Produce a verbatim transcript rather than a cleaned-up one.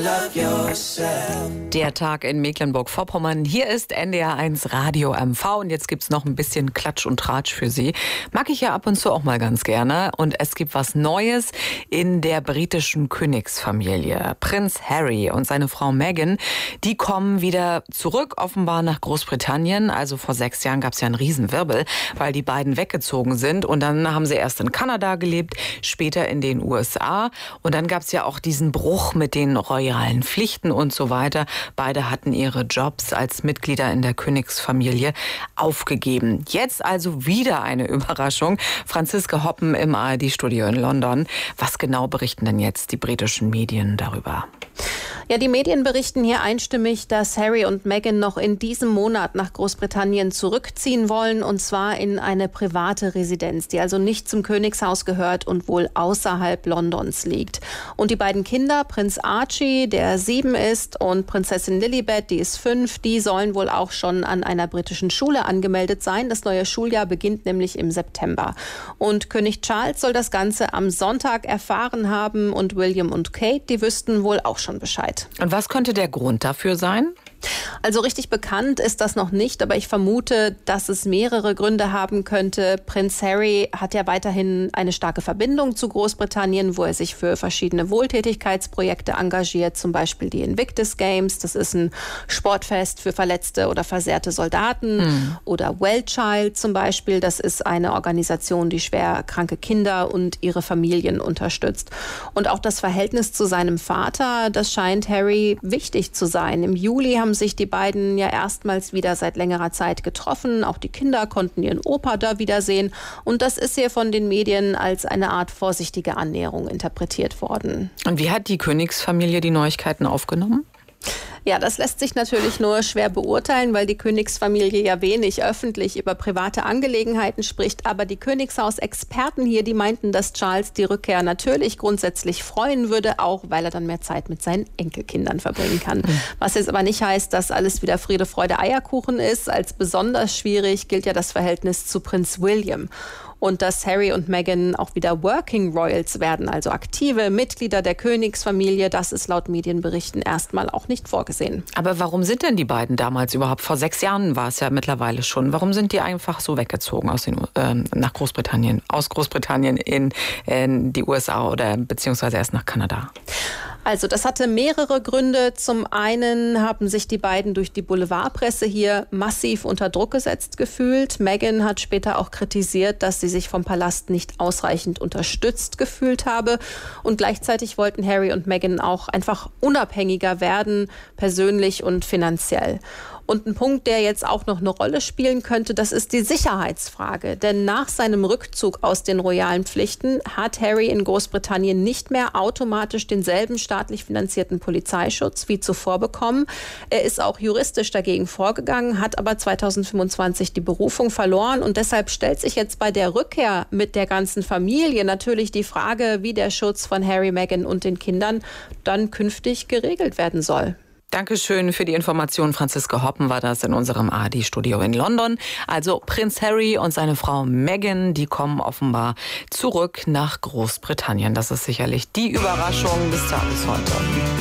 Der Tag in Mecklenburg-Vorpommern. Hier ist N D R eins Radio M V und jetzt gibt's noch ein bisschen Klatsch und Tratsch für Sie. Mag ich ja ab und zu auch mal ganz gerne. Und es gibt was Neues in der britischen Königsfamilie. Prinz Harry und seine Frau Meghan, die kommen wieder zurück, offenbar nach Großbritannien. Also vor sechs Jahren gab's ja einen Riesenwirbel, weil die beiden weggezogen sind. Und dann haben sie erst in Kanada gelebt, später in den U S A. Und dann gab's ja auch diesen Bruch mit den royalen Pflichten und so weiter. Beide hatten ihre Jobs als Mitglieder in der Königsfamilie aufgegeben. Jetzt also wieder eine Überraschung. Franziska Hoppen im A R D-Studio in London. Was genau berichten denn jetzt die britischen Medien darüber? Ja, die Medien berichten hier einstimmig, dass Harry und Meghan noch in diesem Monat nach Großbritannien zurückziehen wollen, und zwar in eine private Residenz, die also nicht zum Königshaus gehört und wohl außerhalb Londons liegt. Und die beiden Kinder, Prinz Archie, der sieben ist, und Prinzessin Lilibet, die ist fünf, die sollen wohl auch schon an einer britischen Schule angemeldet sein. Das neue Schuljahr beginnt nämlich im September. Und König Charles soll das Ganze am Sonntag erfahren haben und William und Kate, die wüssten wohl auch schon Bescheid. Und was könnte der Grund dafür sein? Also richtig bekannt ist das noch nicht, aber ich vermute, dass es mehrere Gründe haben könnte. Prinz Harry hat ja weiterhin eine starke Verbindung zu Großbritannien, wo er sich für verschiedene Wohltätigkeitsprojekte engagiert, zum Beispiel die Invictus Games. Das ist ein Sportfest für verletzte oder versehrte Soldaten. Mhm. Oder Wellchild zum Beispiel. Das ist eine Organisation, die schwer kranke Kinder und ihre Familien unterstützt. Und auch das Verhältnis zu seinem Vater, das scheint Harry wichtig zu sein. Im Juli haben sich die beiden ja erstmals wieder seit längerer Zeit getroffen. Auch die Kinder konnten ihren Opa da wiedersehen. Und das ist hier von den Medien als eine Art vorsichtige Annäherung interpretiert worden. Und wie hat die Königsfamilie die Neuigkeiten aufgenommen? Ja, das lässt sich natürlich nur schwer beurteilen, weil die Königsfamilie ja wenig öffentlich über private Angelegenheiten spricht. Aber die Königshaus-Experten hier, die meinten, dass Charles die Rückkehr natürlich grundsätzlich freuen würde, auch weil er dann mehr Zeit mit seinen Enkelkindern verbringen kann. Mhm. Was jetzt aber nicht heißt, dass alles wieder Friede, Freude, Eierkuchen ist. Als besonders schwierig gilt ja das Verhältnis zu Prinz William. Und dass Harry und Meghan auch wieder Working Royals werden, also aktive Mitglieder der Königsfamilie, das ist laut Medienberichten erstmal auch nicht vorgesehen. Aber warum sind denn die beiden damals überhaupt? Vor sechs Jahren war es ja mittlerweile schon. Warum sind die einfach so weggezogen aus den, äh, nach Großbritannien, aus Großbritannien in, in die U S A oder beziehungsweise erst nach Kanada? Also das hatte mehrere Gründe. Zum einen haben sich die beiden durch die Boulevardpresse hier massiv unter Druck gesetzt gefühlt. Meghan hat später auch kritisiert, dass sie sich vom Palast nicht ausreichend unterstützt gefühlt habe. Und gleichzeitig wollten Harry und Meghan auch einfach unabhängiger werden, persönlich und finanziell. Und ein Punkt, der jetzt auch noch eine Rolle spielen könnte, das ist die Sicherheitsfrage. Denn nach seinem Rückzug aus den royalen Pflichten hat Harry in Großbritannien nicht mehr automatisch denselben staatlich finanzierten Polizeischutz wie zuvor bekommen. Er ist auch juristisch dagegen vorgegangen, hat aber zweitausendfünfundzwanzig die Berufung verloren. Und deshalb stellt sich jetzt bei der Rückkehr mit der ganzen Familie natürlich die Frage, wie der Schutz von Harry, Meghan und den Kindern dann künftig geregelt werden soll. Dankeschön für die Information. Franziska Hoppen war das in unserem A R D-Studio in London. Also Prinz Harry und seine Frau Meghan, die kommen offenbar zurück nach Großbritannien. Das ist sicherlich die Überraschung des Tages heute.